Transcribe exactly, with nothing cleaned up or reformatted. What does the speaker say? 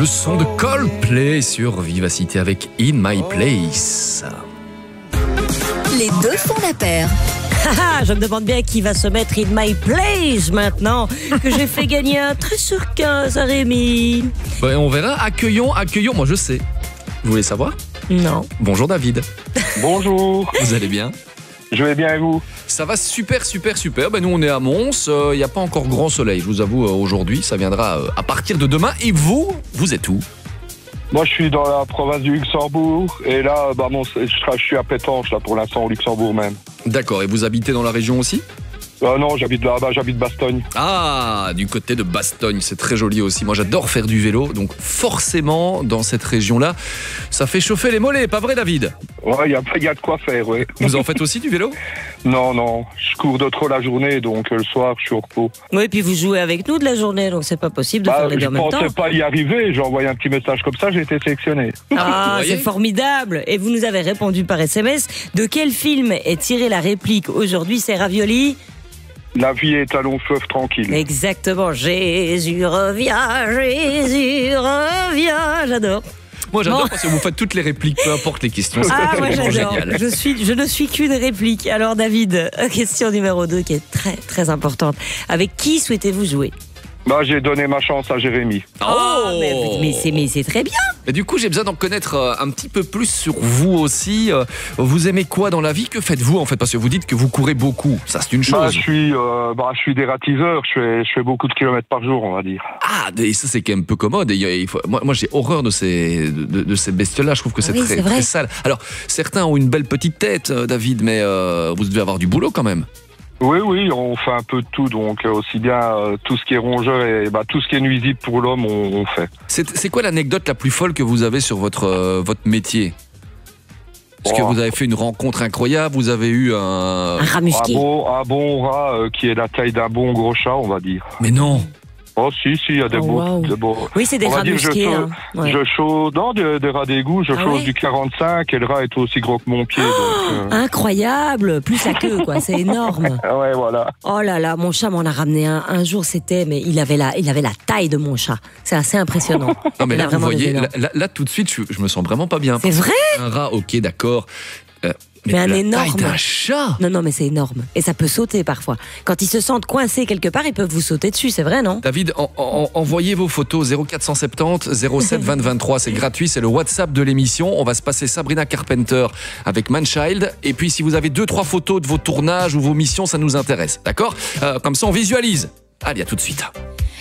Le son de Coldplay sur Vivacité avec In My Place. Les deux font la paire. Ah, je me demande bien qui va se mettre in my place maintenant que j'ai fait gagner un treize sur quinze à Rémi. Ouais, on verra. Accueillons, accueillons. Moi, je sais. Vous voulez savoir? Non. Bonjour David. Bonjour. Vous allez bien? Je vais bien et vous? Ça va super, super, super. Ben, nous, on est à Mons. Il euh, n'y a pas encore grand soleil, je vous avoue, euh, aujourd'hui. Ça viendra euh, à partir de demain. Et vous, vous êtes où? Moi, je suis dans la province du Luxembourg. Et là, bah, mon, je, je suis à Pétanche, là, pour l'instant, au Luxembourg même. D'accord. Et vous habitez dans la région aussi? Euh, non, j'habite là-bas, j'habite Bastogne. Ah, du côté de Bastogne, c'est très joli aussi. Moi, j'adore faire du vélo. Donc, forcément, dans cette région-là, ça fait chauffer les mollets. Pas vrai, David? Ouais, il y a, y a de quoi faire, oui. Vous en faites aussi du vélo? Non, non. Je cours de trop la journée, donc euh, le soir, je suis au repos. Oui, puis vous jouez avec nous de la journée, donc c'est pas possible de Bah, faire les deux je en même temps. pensais pas y arriver. J'ai envoyé un petit message comme ça, j'ai été sélectionné. Ah, voyez c'est formidable. Et vous nous avez répondu par S M S. De quel film est tirée la réplique aujourd'hui? C'est Ravioli? La vie est un long fleuve tranquille. Exactement. Jésus revient, Jésus revient. J'adore. Moi, j'adore Bon. parce que vous faites toutes les répliques, peu importe les questions. C'est Ah, moi absolument j'adore. génial. Je, suis, je ne suis qu'une réplique. Alors David, question numéro deux qui est très très importante. Avec qui souhaitez-vous jouer? Bah, j'ai donné ma chance à Jérémy. Oh, mais, mais c'est mais c'est très bien. Et du coup, j'ai besoin d'en connaître euh, un petit peu plus sur vous aussi. Euh, Vous aimez quoi dans la vie? Que faites-vous en fait? Parce que vous dites que vous courez beaucoup. Ça, c'est une Bah, chose. je suis, euh, bah, je suis dératiseur. Je fais, je fais beaucoup de kilomètres par jour, on va dire. Ah, et ça, c'est quand même peu commode. Et il y a- il faut- moi, moi, j'ai horreur de ces, de, de ces bestioles-là. Je trouve que c'est Oui, très, c'est vrai. très sale. Alors, certains ont une belle petite tête, euh, David, mais euh, vous devez avoir du boulot quand même. Oui, oui, on fait un peu de tout, donc euh, aussi bien euh, tout ce qui est rongeur et bah, tout ce qui est nuisible pour l'homme, on, on fait. C'est c'est quoi l'anecdote la plus folle que vous avez sur votre, euh, votre métier? Est-ce que Oh. vous avez fait une rencontre incroyable? Vous avez eu un... Un rat Un musqué. bon, un bon rat euh, qui est la taille d'un bon gros chat, on va dire. Mais non. Oh, si, si, il y a des Oh, beaux. wow. des beaux- Oui, c'est des On va rats dire, je musqués. chose- hein. Ouais. Je chose, non, des, des rats d'égout, je Ah chose ouais du quarante-cinq et le rat est aussi gros que mon pied. donc, euh, Incroyable, plus la queue, quoi, c'est énorme. ah ouais, voilà. Oh là là, mon chat m'en a ramené un. Un jour, c'était, mais il avait la, il avait la taille de mon chat. C'est assez impressionnant. Non, mais Il a là, vous vraiment des voyez, énormes. là, là, là, tout de suite, je, je me sens vraiment pas bien. C'est vrai? Un rat, ok, d'accord. Euh, Mais un la énorme. taille d'un chat. Non, non, mais c'est énorme. Et ça peut sauter parfois. Quand ils se sentent coincés quelque part, ils peuvent vous sauter dessus, c'est vrai, non? David, en- en- envoyez vos photos zéro quatre cent soixante-dix zéro sept vingt vingt-trois, c'est gratuit, c'est le WhatsApp de l'émission. On va se passer Sabrina Carpenter avec Manchild. Et puis si vous avez deux trois photos de vos tournages ou vos missions, ça nous intéresse, d'accord? Euh, Comme ça, on visualise. Allez, à tout de suite.